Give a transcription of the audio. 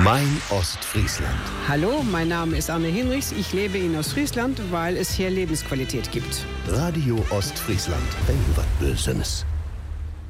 Mein Ostfriesland. Hallo, mein Name ist Anne Hinrichs. Ich lebe in Ostfriesland, weil es hier Lebensqualität gibt. Radio Ostfriesland. Wenn was Bösenes.